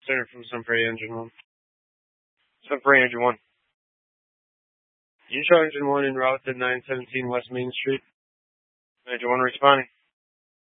Center from Sunprey Engine 1. Sunprey Engine 1. Utah Engine 1 en route to 917 West Main Street. Engine 1 responding.